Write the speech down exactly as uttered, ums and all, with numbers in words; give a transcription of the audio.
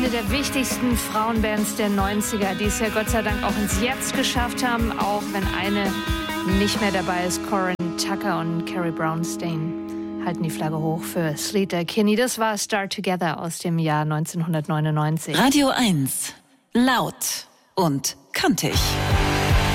Eine der wichtigsten Frauenbands der neunziger, die es ja Gott sei Dank auch ins Jetzt geschafft haben, auch wenn eine nicht mehr dabei ist. Corin Tucker und Carrie Brownstein halten die Flagge hoch für Sleater Kinney. Das war Start Together aus dem Jahr neunzehnhundertneunundneunzig. Radio eins. Laut und kantig.